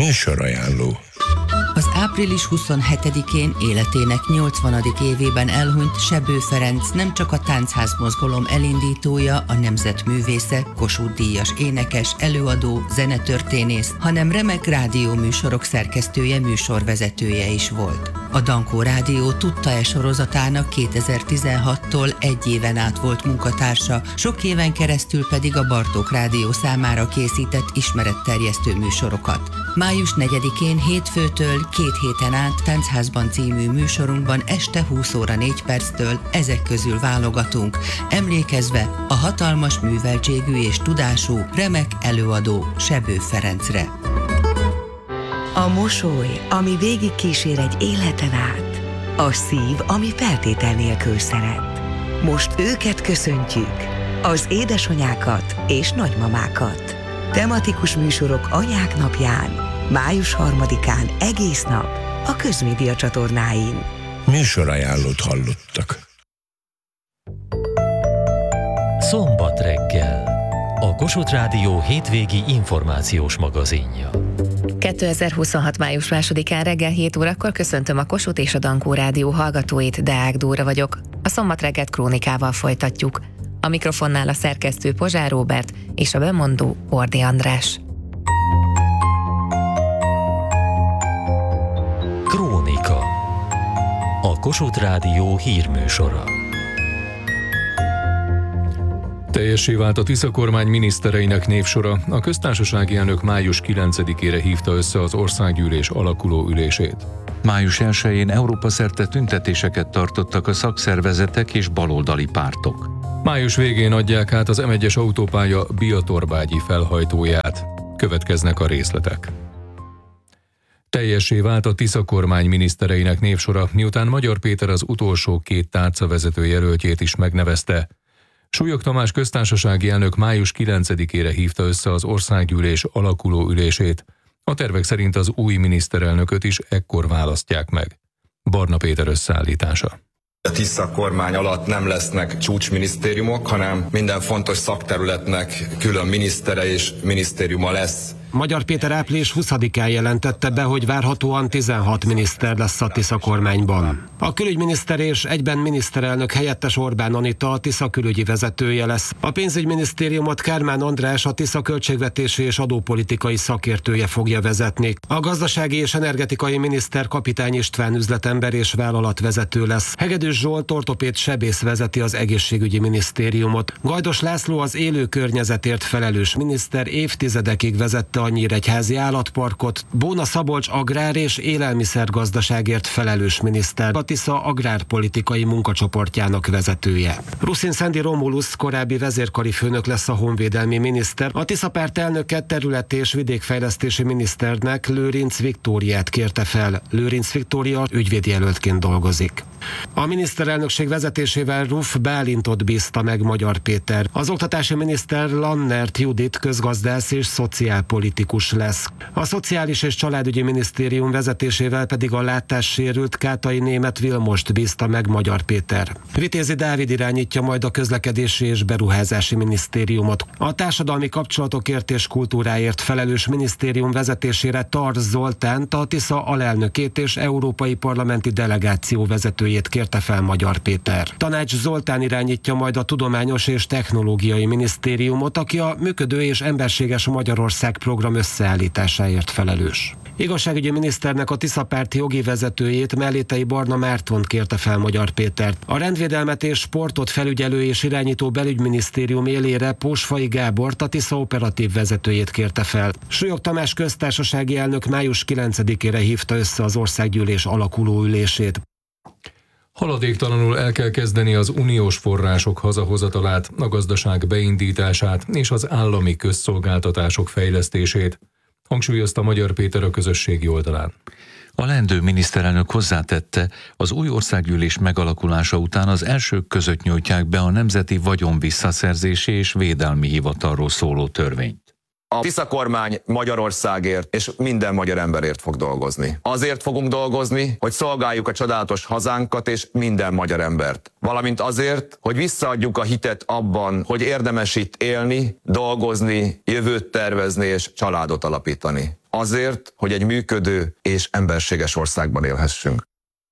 Műsorajánló. Az április 27-én életének 80. évében elhunyt Sebő Ferenc nem csak a táncház mozgalom elindítója, a nemzetművésze, Kossuth-díjas énekes, előadó, zenetörténész, hanem remek rádióműsorok szerkesztője, műsorvezetője is volt. A Dankó Rádió Tudta-e sorozatának 2016-tól egy éven át volt munkatársa, sok éven keresztül pedig a Bartók Rádió számára készített ismeretterjesztő műsorokat. Május 4-én hétfőtől 2 héten át Táncházban című műsorunkban este 20 óra 4 perctől ezek közül válogatunk, emlékezve a hatalmas műveltségű és tudású, remek előadó Sebő Ferencre. A mosoly, ami végig kísér egy életen át. A szív, ami feltétel nélkül szeret. Most őket köszöntjük, az édesanyákat és nagymamákat. Tematikus műsorok anyák napján, május 3-án egész nap a Közmédia csatornáin. Műsorajánlót hallottak. Szombat reggel. A Kossuth Rádió hétvégi információs magazinja. 2026. május 2-án reggel 7 órakor köszöntöm a Kossuth és a Dankó Rádió hallgatóit, Deák Dóra vagyok. A szombat reggelt krónikával folytatjuk. A mikrofonnál a szerkesztő Pozsár Róbert és a bemondó Ordi András. Krónika. A Kossuth Rádió hírműsora. Teljessé vált a Tisza kormány minisztereinek névsora. A köztársasági elnök május 9-ére hívta össze az országgyűlés alakuló ülését. Május 1-én Európa szerte tüntetéseket tartottak a szakszervezetek és baloldali pártok. Május végén adják át az M1-es autópálya Biatorbágyi felhajtóját. Következnek a részletek. Teljessé vált a Tisza kormány minisztereinek névsora, miután Magyar Péter az utolsó 2 tárcavezető jelöltjét is megnevezte. Súlyog Tamás köztársasági elnök május 9-ére hívta össze az országgyűlés alakuló ülését. A tervek szerint az új miniszterelnököt is ekkor választják meg. Barna Péter összeállítása. A Tisza kormány alatt nem lesznek csúcsminisztériumok, hanem minden fontos szakterületnek külön minisztere és minisztériuma lesz. Magyar Péter április 20-án jelentette be, hogy várhatóan 16 miniszter lesz a Tisza kormányban. A külügyminiszter és egyben miniszterelnök helyettes Orbán Anita a Tisza külügyi vezetője lesz. A pénzügyminisztériumot Kármán András, a Tisza költségvetési és adópolitikai szakértője fogja vezetni. A gazdasági és energetikai miniszter Kapitány István üzletember és vállalatvezető lesz. Hegedűs Zsolt ortopéd sebész vezeti az egészségügyi minisztériumot. Gajdos László az élő környezetért felelős miniszter évtizedekig vezette a Nyíregyházi állatparkot, Bóna Szabolcs agrár- és élelmiszergazdaságért felelős miniszter, a Tisza agrárpolitikai munkacsoportjának vezetője. Ruszin Szendi Romulusz korábbi vezérkari főnök lesz a honvédelmi miniszter, a Tisza párt elnöke terület- és vidékfejlesztési miniszternek Lőrinc Viktóriát kérte fel. Lőrinc Viktória ügyvédjelöltként dolgozik. A miniszterelnökség vezetésével Ruf Bálintot bízta meg Magyar Péter. Az oktatási miniszter Lannert Judit közgazdász és szociálpolitikus lesz. A Szociális és Családügyi Minisztérium vezetésével pedig a látássérült Kátai Német Vilmost bízta meg Magyar Péter. Vitézi Dávid irányítja majd a Közlekedési és Beruházási Minisztériumot. A társadalmi kapcsolatokért és kultúráért felelős minisztérium vezetésére Tarz Zoltánt, a Tisza alelnökét és európai parlamenti delegáció vezetőjét kérte fel Magyar Péter. Tanács Zoltán irányítja majd a Tudományos és Technológiai Minisztériumot, aki a Működő és Emberséges Magyarország program összeállításáért felelős. Igazságügyi miniszternek a Tisza párt jogi vezetőjét, Mellétei Barna Mártont kérte fel Magyar Péter. A rendvédelmet és sportot felügyelő és irányító belügyminisztérium élére Pósfai Gábort, a Tisza operatív vezetőjét kérte fel. Súlyog Tamás köztársasági elnök május 9-ére hívta össze az országgyűlés alakuló ülését. Haladéktalanul el kell kezdeni az uniós források hazahozatalát, a gazdaság beindítását és az állami közszolgáltatások fejlesztését, hangsúlyozta Magyar Péter a közösségi oldalán. A leendő miniszterelnök hozzátette, az új országgyűlés megalakulása után az elsők között nyújtják be a Nemzeti Vagyon Visszaszerzési és Védelmi Hivatalról szóló törvényt. A Tisza kormány Magyarországért és minden magyar emberért fog dolgozni. Azért fogunk dolgozni, hogy szolgáljuk a csodálatos hazánkat és minden magyar embert. Valamint azért, hogy visszaadjuk a hitet abban, hogy érdemes itt élni, dolgozni, jövőt tervezni és családot alapítani. Azért, hogy egy működő és emberséges országban élhessünk.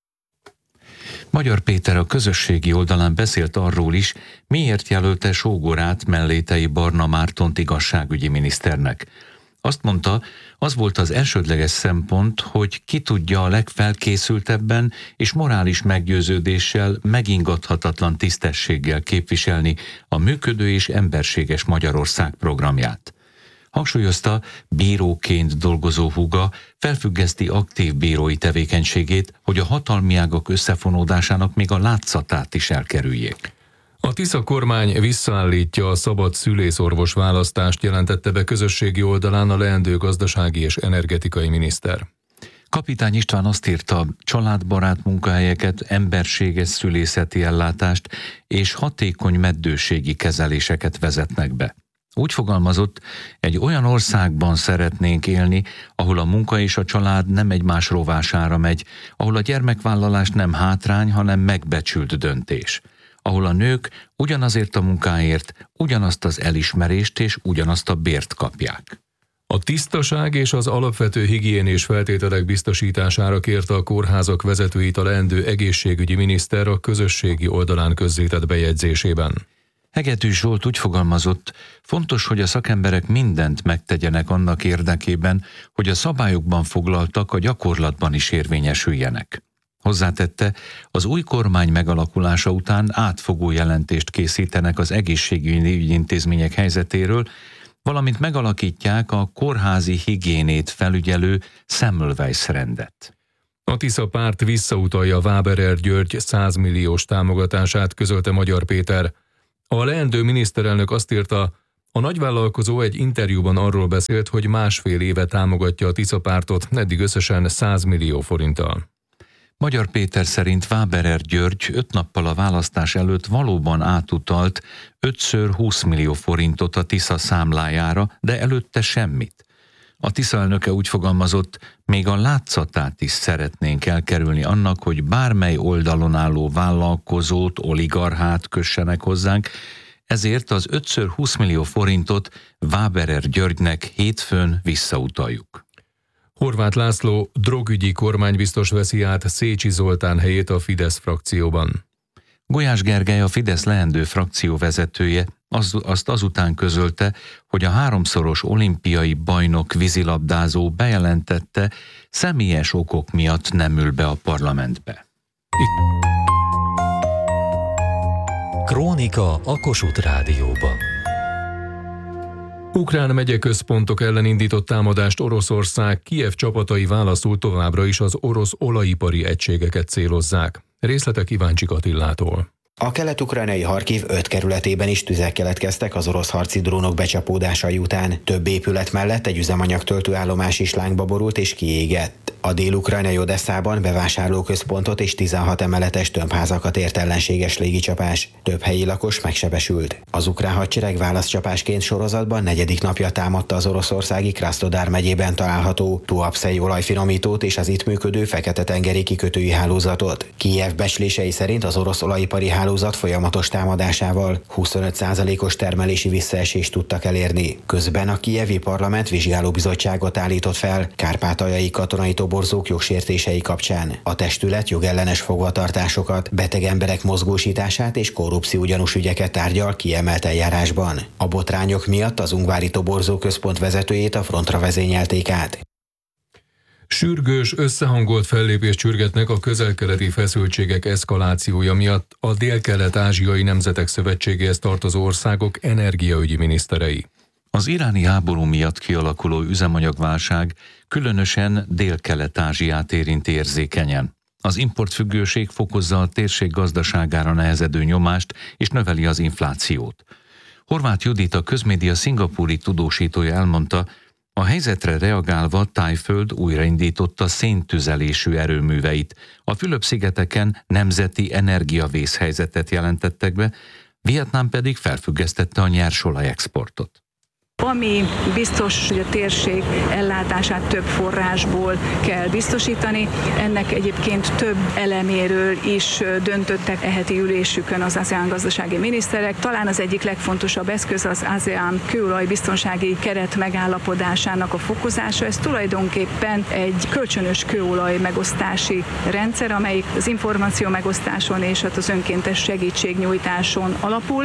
Magyar Péter a közösségi oldalán beszélt arról is, miért jelölte sógorát Mellétei Barna Mártont igazságügyi miniszternek. Azt mondta, az volt az elsődleges szempont, hogy ki tudja a legfelkészültebben és morális meggyőződéssel, megingathatatlan tisztességgel képviselni a működő és emberséges Magyarország programját. Hangsúlyozta, bíróként dolgozó húga felfüggeszti aktív bírói tevékenységét, hogy a hatalmi ágak összefonódásának még a látszatát is elkerüljék. A Tisza kormány visszaállítja a szabad szülészorvos választást, jelentette be közösségi oldalán a leendő gazdasági és energetikai miniszter. Kapitány István azt írta, családbarát munkahelyeket, emberséges szülészeti ellátást és hatékony meddőségi kezeléseket vezetnek be. Úgy fogalmazott, egy olyan országban szeretnénk élni, ahol a munka és a család nem egymás rovására megy, ahol a gyermekvállalás nem hátrány, hanem megbecsült döntés, ahol a nők ugyanazért a munkáért ugyanazt az elismerést és ugyanazt a bért kapják. A tisztaság és az alapvető higiénés feltételek biztosítására kérte a kórházak vezetőit a leendő egészségügyi miniszter a közösségi oldalán közzétett bejegyzésében. Hegedűs Zsolt úgy fogalmazott, fontos, hogy a szakemberek mindent megtegyenek annak érdekében, hogy a szabályokban foglaltak a gyakorlatban is érvényesüljenek. Hozzátette, az új kormány megalakulása után átfogó jelentést készítenek az egészségügyi intézmények helyzetéről, valamint megalakítják a kórházi higiénét felügyelő Semmelweis-rendet. A Tisza párt visszautalja Waberer György 100 milliós támogatását, közölte Magyar Péter. A leendő miniszterelnök azt írta, a nagyvállalkozó egy interjúban arról beszélt, hogy másfél éve támogatja a Tisza pártot, eddig összesen 100 millió forinttal. Magyar Péter szerint Waberer György 5 nappal a választás előtt valóban átutalt 5-ször 20 millió forintot a Tisza számlájára, de előtte semmit. A Tisza elnöke úgy fogalmazott, még a látszatát is szeretnénk elkerülni annak, hogy bármely oldalon álló vállalkozót, oligarchát kössenek hozzánk, ezért az 5-ször 20 millió forintot Waberer Györgynek hétfőn visszautaljuk. Horváth László drogügyi kormánybiztos veszi át Szécsi Zoltán helyét a Fidesz frakcióban. Gulyás Gergely, a Fidesz leendő frakcióvezetője, azt azután közölte, hogy a 3-szoros olimpiai bajnok vízilabdázó bejelentette, személyes okok miatt nem ül be a parlamentbe. Krónika a Kossuth Rádióban. Ukrán megyeközpontok ellen indított támadást Oroszország, Kijev csapatai válaszul továbbra is az orosz olajipari egységeket célozzák. Részletek Iváncsik Attillától. A kelet-ukrajnai Harkiv 5 kerületében is tüzek keletkeztek az orosz harci drónok becsapódásai után. Több épület mellett egy üzemanyagtöltőállomás is lángba borult és kiégett. A dél-ukrajnai Odesszában bevásárlóközpontot és 16 emeletes tömbházakat ért ellenséges légicsapás. Több helyi lakos megsebesült. Az ukrán hadsereg válaszcsapásként sorozatban 4. napja támadta az oroszországi Krasnodar megyében található Tuapszei olajfinomítót és az itt működő Fekete-tengeri kikötői hálózatot. Kijev becslései szerint az orosz olajipari hálózat folyamatos támadásával 25%-os termelési visszaesést tudtak elérni. Közben a kijevi parlament vizsgálóbizottságot állított fel kárpátaljai katonai toborzók jogsértései kapcsán. A testület jogellenes fogvatartásokat, beteg emberek mozgósítását és korrupció gyanús ügyeket tárgyal kiemelt eljárásban. A botrányok miatt az ungvári toborzó központ vezetőjét a frontra vezényelték át. Sürgős, összehangolt fellépést sürgetnek a közel-keleti feszültségek eszkalációja miatt a Dél-Kelet-Ázsiai Nemzetek Szövetségéhez tartozó országok energiaügyi miniszterei. Az iráni háború miatt kialakuló üzemanyagválság különösen Dél-Kelet-Ázsiát érinti érzékenyen. Az importfüggőség fokozza a térség gazdaságára nehezedő nyomást és növeli az inflációt. Horváth Judit, a közmédia szingapúri tudósítója elmondta, a helyzetre reagálva Thaiföld újraindította széntüzelésű erőműveit. A Fülöp-szigeteken nemzeti energiavészhelyzetet jelentettek be, Vietnám pedig felfüggesztette a nyersolaj exportot. Ami biztos, hogy a térség ellátását több forrásból kell biztosítani. Ennek egyébként több eleméről is döntöttek e heti ülésükön az ASEAN gazdasági miniszterek. Talán az egyik legfontosabb eszköz az ASEAN kőolajbiztonsági keret megállapodásának a fokozása. Ez tulajdonképpen egy kölcsönös kőolaj megosztási rendszer, amelyik az információ megosztáson és az önkéntes segítségnyújtáson alapul.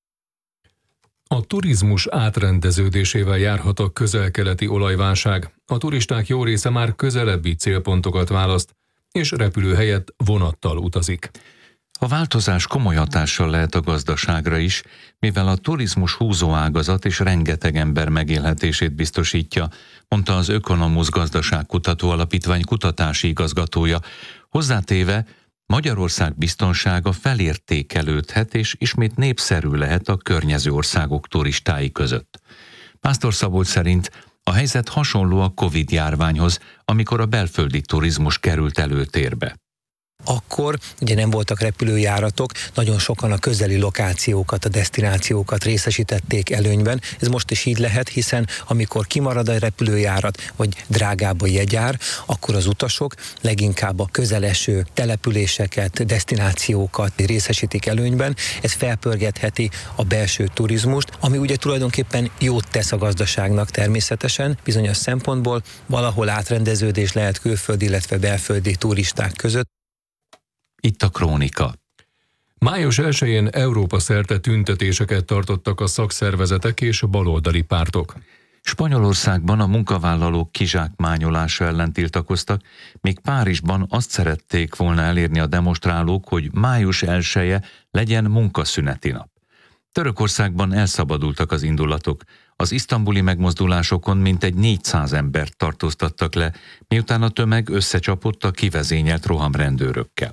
A turizmus átrendeződésével járhat a közel-keleti olajválság. A turisták jó része már közelebbi célpontokat választ, és repülő helyett vonattal utazik. A változás komoly hatással lehet a gazdaságra is, mivel a turizmus húzóágazat és rengeteg ember megélhetését biztosítja, mondta az Ökonomusz Gazdaságkutató Alapítvány kutatási igazgatója, hozzátéve, Magyarország biztonsága felértékelődhet és ismét népszerű lehet a környező országok turistái között. Pásztor Szabolcs szerint a helyzet hasonló a Covid-járványhoz, amikor a belföldi turizmus került előtérbe. Akkor ugye nem voltak repülőjáratok, nagyon sokan a közeli lokációkat, a desztinációkat részesítették előnyben. Ez most is így lehet, hiszen amikor kimarad a repülőjárat, vagy drágább a jegyár, akkor az utasok leginkább a közeleső településeket, desztinációkat részesítik előnyben. Ez felpörgetheti a belső turizmust, ami ugye tulajdonképpen jót tesz a gazdaságnak természetesen, bizonyos szempontból valahol átrendeződés lehet külföldi, illetve belföldi turisták között. Itt a Krónika. Május 1-én Európa szerte tüntetéseket tartottak a szakszervezetek és baloldali pártok. Spanyolországban a munkavállalók kizsákmányolása ellen tiltakoztak, míg Párizsban azt szerették volna elérni a demonstrálók, hogy május 1-e legyen munkaszüneti nap. Törökországban elszabadultak az indulatok. Az isztambuli megmozdulásokon mintegy 400 embert tartóztattak le, miután a tömeg összecsapott a kivezényelt rohamrendőrökkel.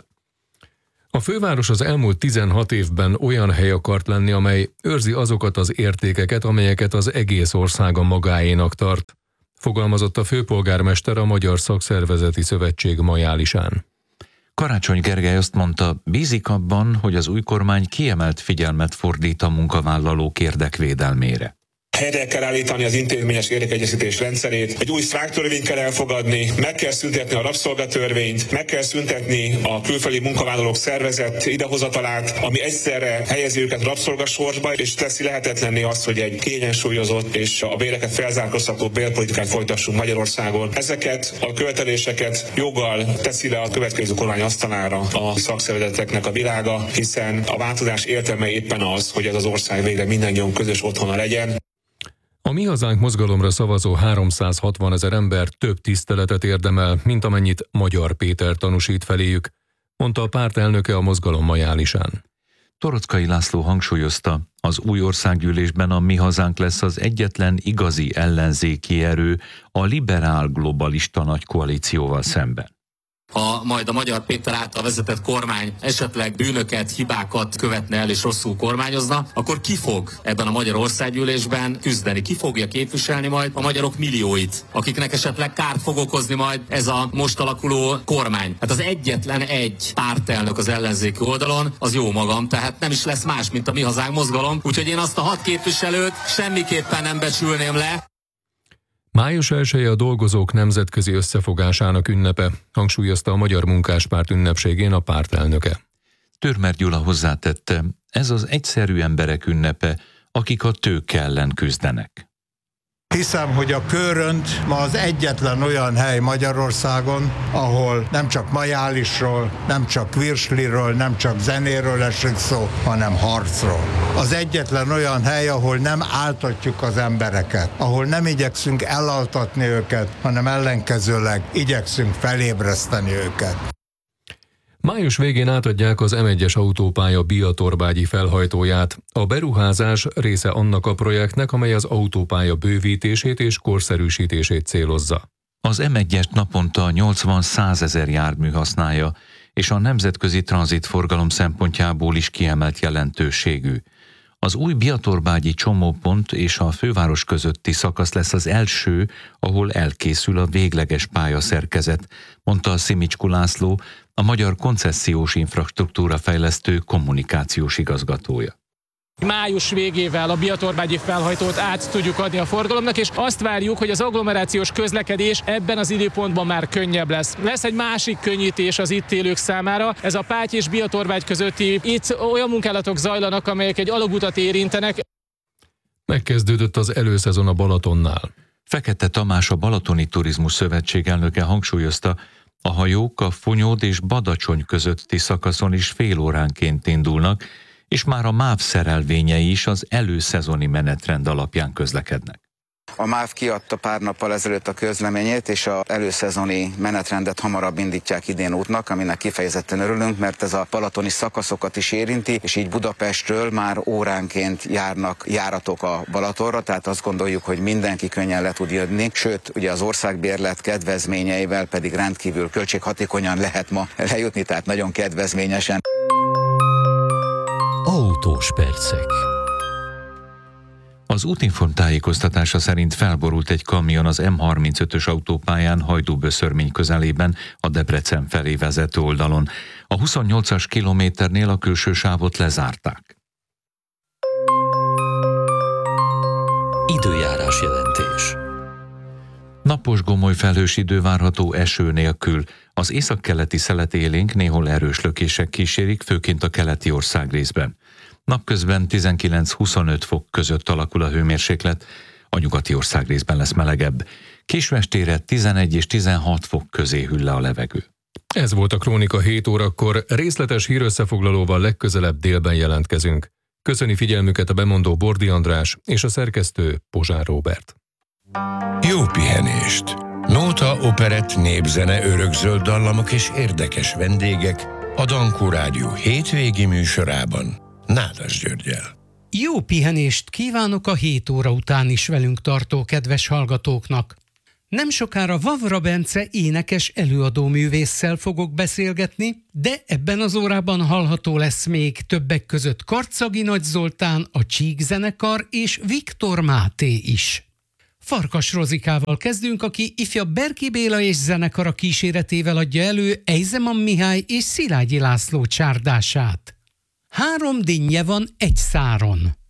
A főváros az elmúlt 16 évben olyan hely akart lenni, amely őrzi azokat az értékeket, amelyeket az egész országa magáénak tart, fogalmazott a főpolgármester a Magyar Szakszervezeti Szövetség majálisán. Karácsony Gergely azt mondta, bízik abban, hogy az új kormány kiemelt figyelmet fordít a munkavállalók érdekvédelmére. Helyre kell állítani az intézményes érdekegyeztetés rendszerét, egy új sztrájktörvényt kell elfogadni, meg kell szüntetni a rabszolgatörvényt, meg kell szüntetni a külföldi munkavállalók szervezett idehozatalát, ami egyszerre helyezi őket rabszolgasorsba, és teszi lehetetlenné azt, hogy egy kiegyensúlyozott és a béreket felzárkóztató bérpolitikát folytassunk Magyarországon. Ezeket a követeléseket joggal teszi le a következő kormány asztalára a szakszervezeteknek a világa, hiszen a változás értelme éppen az, hogy ez az ország végre mindannyian közös otthona legyen. A Mi Hazánk mozgalomra szavazó 360 000 ember több tiszteletet érdemel, mint amennyit Magyar Péter tanúsít feléjük, mondta a párt elnöke a mozgalom majálisán. Torockai László hangsúlyozta, az új országgyűlésben a Mi Hazánk lesz az egyetlen igazi ellenzéki erő a liberál globalista nagykoalícióval szemben. Ha majd a Magyar Péter által vezetett kormány esetleg bűnöket, hibákat követne el és rosszul kormányozna, akkor ki fog ebben a Magyar Országgyűlésben küzdeni? Ki fogja képviselni majd a magyarok millióit, akiknek esetleg kárt fog okozni majd ez a most alakuló kormány? Hát az egyetlen egy pártelnök az ellenzéki oldalon, az jó magam, tehát nem is lesz más, mint a Mi Hazánk mozgalom, úgyhogy én azt a 6 képviselőt semmiképpen nem becsülném le. Május 1-e a dolgozók nemzetközi összefogásának ünnepe, hangsúlyozta a Magyar Munkáspárt ünnepségén a pártelnöke. Törmer Gyula hozzátette, ez az egyszerű emberek ünnepe, akik a tőke ellen küzdenek. Hiszem, hogy a Kőrönt ma az egyetlen olyan hely Magyarországon, ahol nem csak majálisról, nem csak virsliről, nem csak zenéről esik szó, hanem harcról. Az egyetlen olyan hely, ahol nem áltatjuk az embereket, ahol nem igyekszünk elaltatni őket, hanem ellenkezőleg igyekszünk felébreszteni őket. Május végén átadják az M1-es autópálya biatorbágyi felhajtóját. A beruházás része annak a projektnek, amely az autópálya bővítését és korszerűsítését célozza. Az M1-est naponta 80-100 ezer jármű használja, és a nemzetközi tranzitforgalom szempontjából is kiemelt jelentőségű. Az új biatorbágyi csomópont és a főváros közötti szakasz lesz az első, ahol elkészül a végleges pályaszerkezet, mondta Szimicskú László, a Magyar Koncessziós Infrastruktúra Fejlesztő kommunikációs igazgatója. Május végével a Bihatorbágyi felhajtót át tudjuk adni a forgalomnak, és azt várjuk, hogy az agglomerációs közlekedés ebben az időpontban már könnyebb lesz. Lesz egy másik könnyítés az itt élők számára, ez a Páty és Bihatorbágy közötti. Itt olyan munkálatok zajlanak, amelyek egy alagutat érintenek. Megkezdődött az előszezon a Balatonnál. Fekete Tamás, a Balatoni Turizmus Szövetség elnöke hangsúlyozta, a hajók a Funyód és Badacsony közötti szakaszon is fél óránként indulnak, és már a MÁV szerelvényei is az előszezoni menetrend alapján közlekednek. A MÁV kiadta pár nappal ezelőtt a közleményét, és az előszezoni menetrendet hamarabb indítják idén útnak, aminek kifejezetten örülünk, mert ez a balatoni szakaszokat is érinti, és így Budapestről már óránként járnak járatok a Balatonra, tehát azt gondoljuk, hogy mindenki könnyen le tud jönni, sőt, ugye az országbérlet kedvezményeivel pedig rendkívül költséghatékonyan lehet ma lejutni, tehát nagyon kedvezményesen. Autós percek. Az Útinform tájékoztatása szerint felborult egy kamion az M35-ös autópályán Hajdúböszörmény közelében a Debrecen felé vezető oldalon. A 28-as kilométernél a külső sávot lezárták. Időjárás jelentés. Napos, gomoly felhős idő várható eső nélkül. Az északkeleti szelet élénk, néhol erős lökések kísérik, főként a keleti országrészben. Napközben 19-25 fok között alakul a hőmérséklet, a nyugati országrészben lesz melegebb. Késő estére 11 és 16 fok közé hűl le a levegő. Ez volt a Krónika 7 órakor, részletes hírösszefoglalóval legközelebb délben jelentkezünk. Köszöni figyelmüket a bemondó Bordi András és a szerkesztő Pozsár Róbert. Jó pihenést! Nóta, operett, népzene, örökzöld dallamok és érdekes vendégek a Dankó Rádió hétvégi műsorában Nádas Györggyel. Jó pihenést kívánok a 7 óra után is velünk tartó kedves hallgatóknak. Nem sokára Vavra Bence énekes előadóművésszel fogok beszélgetni, de ebben az órában hallható lesz még többek között Karczagi Nagy Zoltán, a Csík zenekar és Viktor Máté is. Farkas Rozikával kezdünk, aki ifjabb Berki Béla és zenekara kíséretével adja elő Eizeman Mihály és Szilágyi László csárdását. 3 dinnye van egy száron.